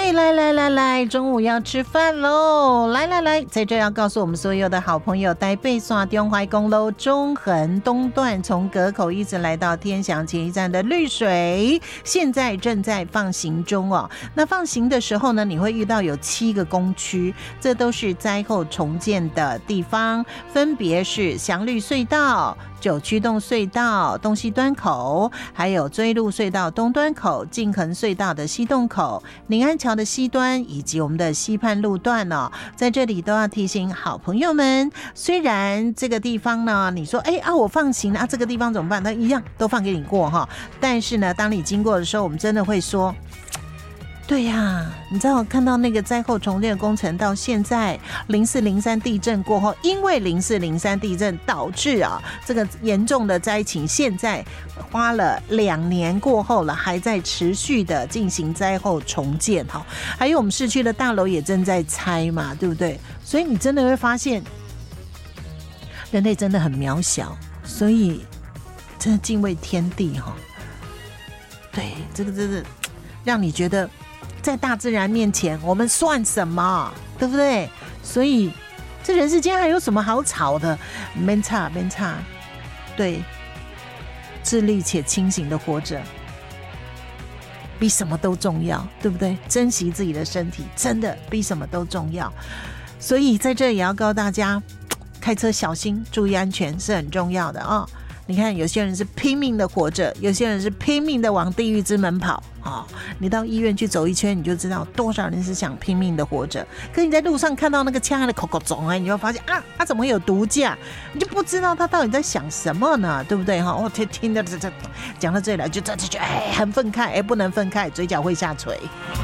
来，中午要吃饭喽！来，在这要告诉我们所有的好朋友，台北线中华公路中横东段，从河口一直来到天祥前一站的绿水，现在正在放行中哦。那放行的时候呢，你会遇到有7个工区，这都是灾后重建的地方，分别是祥绿隧道、九曲洞隧道东西端口，还有追鹿隧道东端口、静恒隧道的西洞口、宁安桥的西端，以及我们的西畔路段哦。在这里都要提醒好朋友们，虽然这个地方呢，你说我放行啊，这个地方怎么办？那一样都放给你过哈。但是呢，当你经过的时候，我们真的会说，对呀，你知道看到那个灾后重建工程到现在04、03地震过后，因为04、03地震导致这个严重的灾情，现在花了2年过后了，还在持续的进行灾后重建哈。还有我们市区的大楼也正在拆嘛，对不对？所以你真的会发现，人类真的很渺小，所以真的敬畏天地哈。对，这个真的让你觉得，在大自然面前，我们算什么？对不对？所以这人世间还有什么好吵的？没差。对，自律且清醒的活着，比什么都重要，对不对？珍惜自己的身体，真的比什么都重要。所以在这里也要告诉大家，开车小心，注意安全是很重要的哦。你看，有些人是拼命的活着，有些人是拼命的往地狱之门跑你到医院去走一圈，你就知道多少人是想拼命的活着。可是你在路上看到那个呛的口口肿你会发现他怎么会有毒驾？你就不知道他到底在想什么呢？对不对我听的这讲到这里来，就很愤慨，不能愤慨，嘴角会下垂。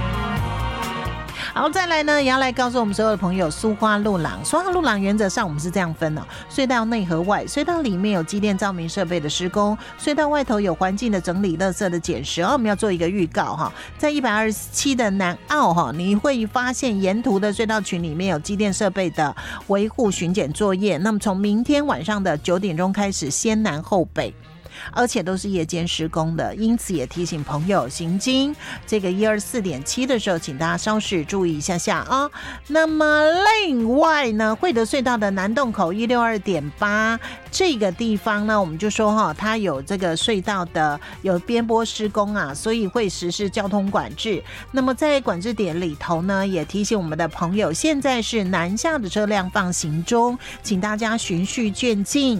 好，再来呢，也要来告诉我们所有的朋友，苏花路廊原则上我们是这样分隧道内和外，隧道里面有机电照明设备的施工，隧道外头有环境的整理、垃圾的捡拾我们要做一个预告在127的南澳你会发现沿途的隧道群里面有机电设备的维护巡检作业，那么从明天晚上的9点钟开始，先南后北，而且都是夜间施工的，因此也提醒朋友行经这个124.7的时候，请大家稍事注意一下那么另外呢，惠德隧道的南洞口162.8这个地方呢，我们就说它有这个隧道的有边坡施工所以会实施交通管制。那么在管制点里头呢，也提醒我们的朋友，现在是南下的车辆放行中，请大家循序渐进，